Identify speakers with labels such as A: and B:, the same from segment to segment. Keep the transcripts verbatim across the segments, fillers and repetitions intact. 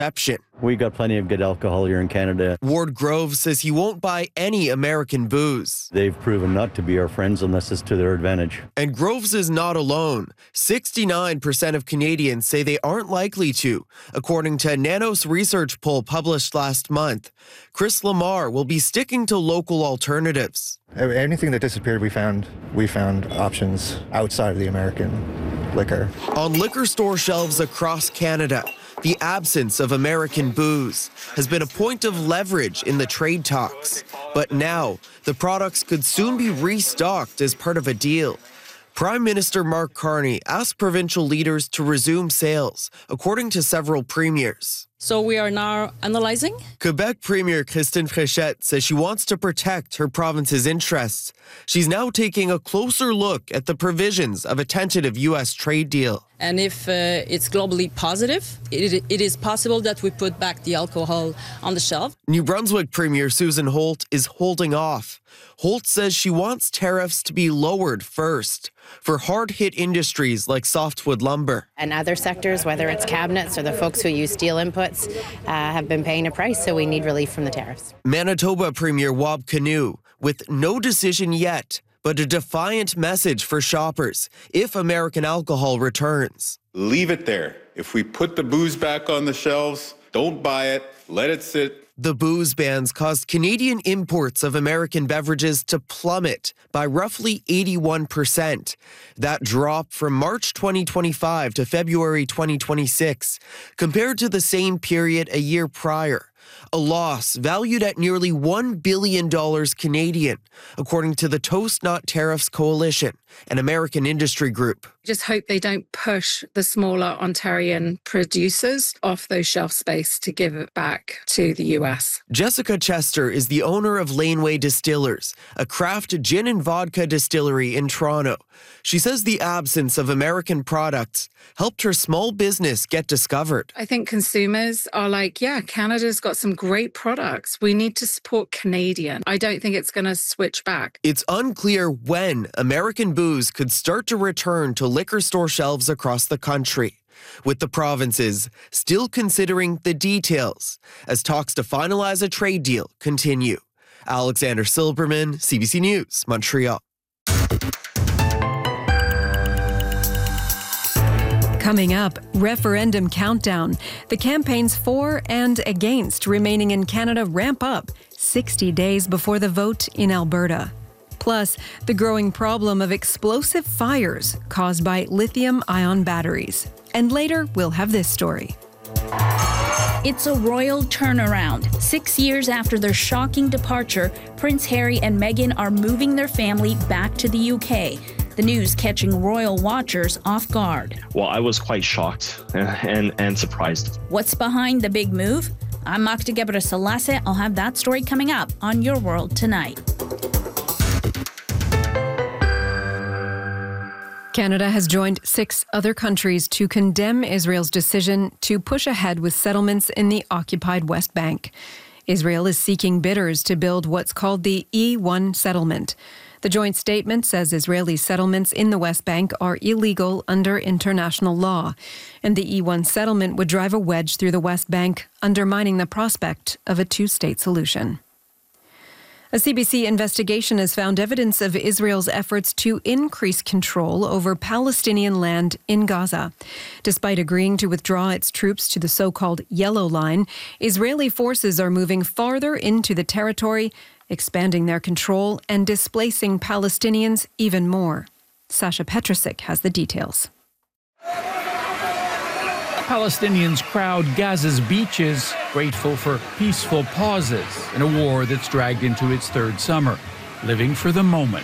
A: exception.
B: We got plenty of good alcohol here in Canada.
A: Ward Grove says he won't buy any American booze.
B: They've proven not to be our friends unless it's to their advantage.
A: And Groves is not alone. sixty-nine percent of Canadians say they aren't likely to, according to a Nanos research poll published last month. Chris Lamar will be sticking to local alternatives.
C: Anything that disappeared, we found we found options outside of the American liquor.
A: On liquor store shelves across Canada, the absence of American booze has been a point of leverage in the trade talks. But now, the products could soon be restocked as part of a deal. Prime Minister Mark Carney asked provincial leaders to resume sales, according to several premiers.
D: So we are now analyzing.
A: Quebec Premier Christine Fréchette says she wants to protect her province's interests. She's now taking a closer look at the provisions of a tentative U S trade deal.
D: And if uh, it's globally positive, it, it is possible that we put back the alcohol on the shelf.
A: New Brunswick Premier Susan Holt is holding off. Holt says she wants tariffs to be lowered first for hard-hit industries like softwood lumber.
E: And other sectors, whether it's cabinets or the folks who use steel inputs, uh, have been paying a price, so we need relief from the tariffs.
A: Manitoba Premier Wab Kinew, with no decision yet, but a defiant message for shoppers if American alcohol returns.
F: Leave it there. If we put the booze back on the shelves, don't buy it, let it sit.
A: The booze bans caused Canadian imports of American beverages to plummet by roughly eighty-one percent. That drop from March twenty twenty-five to February twenty twenty-six, compared to the same period a year prior. A loss valued at nearly one billion dollars Canadian, according to the Toast Not Tariffs Coalition, an American industry group.
G: Just hope they don't push the smaller Ontarian producers off those shelf space to give it back to the U S.
A: Jessica Chester is the owner of Laneway Distillers, a craft gin and vodka distillery in Toronto. She says the absence of American products helped her small business get discovered.
G: I think consumers are like, yeah, Canada's got some great products. We need to support Canadian. I don't think it's going to switch back.
A: It's unclear when American booze could start to return to liquor store shelves across the country, with the provinces still considering the details as talks to finalize a trade deal continue. Alexander Silberman, C B C News, Montreal.
H: Coming up, referendum countdown. The campaigns for and against remaining in Canada ramp up sixty days before the vote in Alberta. Plus, the growing problem of explosive fires caused by lithium-ion batteries. And later, we'll have this story.
I: It's a royal turnaround. Six years after their shocking departure, Prince Harry and Meghan are moving their family back to the U K. The news catching royal watchers off guard.
J: Well, I was quite shocked and, and surprised.
I: What's behind the big move? I'm Makta Gebre-Selassie. I'll have that story coming up on Your World Tonight.
H: Canada has joined six other countries to condemn Israel's decision to push ahead with settlements in the occupied West Bank. Israel is seeking bidders to build what's called the E one settlement. The joint statement says Israeli settlements in the West Bank are illegal under international law, and the E one settlement would drive a wedge through the West Bank, undermining the prospect of a two-state solution. A C B C investigation has found evidence of Israel's efforts to increase control over Palestinian land in Gaza. Despite agreeing to withdraw its troops to the so-called Yellow Line, Israeli forces are moving farther into the territory, expanding their control and displacing Palestinians even more. Sasha Petrusik has the details.
K: Palestinians crowd Gaza's beaches, grateful for peaceful pauses in a war that's dragged into its third summer, living for the moment.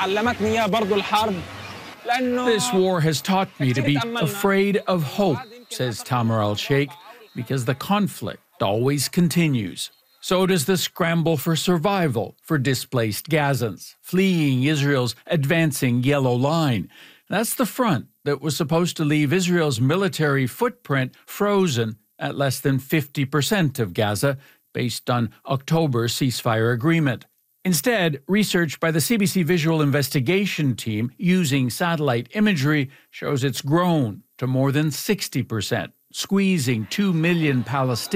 K: This war has taught me to be afraid of hope, says Tamar al-Sheikh, because the conflict always continues. So does the scramble for survival for displaced Gazans, fleeing Israel's advancing Yellow Line. That's the front that was supposed to leave Israel's military footprint frozen at less than fifty percent of Gaza, based on October's ceasefire agreement. Instead, research by the C B C Visual Investigation Team using satellite imagery shows it's grown to more than sixty percent. squeezing two million Palestinians